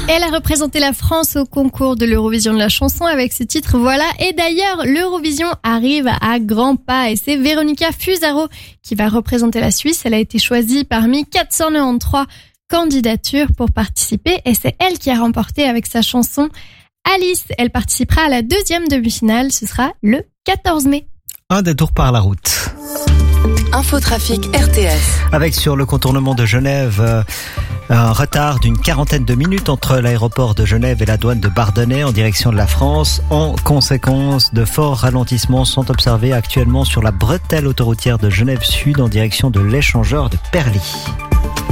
Elle a représenté la France au concours de l'Eurovision de la chanson avec ce titre Voilà. Et d'ailleurs, l'Eurovision arrive à grands pas et c'est Véronica Fusaro qui va représenter la Suisse. Elle a été choisie parmi 493 candidatures pour participer et c'est elle qui a remporté avec sa chanson Alice. Elle participera à la 2e demi-finale. Ce sera le 14 mai. Un détour par la route. Infotrafic RTS. Avec sur le contournement de Genève, un retard d'une 40aine de minutes entre l'aéroport de Genève et la douane de Bardonnay en direction de la France. En conséquence, de forts ralentissements sont observés actuellement sur la bretelle autoroutière de Genève Sud en direction de l'échangeur de Perly.